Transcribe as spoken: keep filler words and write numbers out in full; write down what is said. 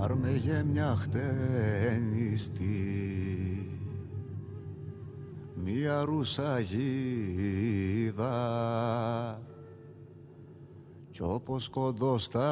άρμεγε μια χτένιστη, μια ρουσαγίδα κι όπως κοντό στα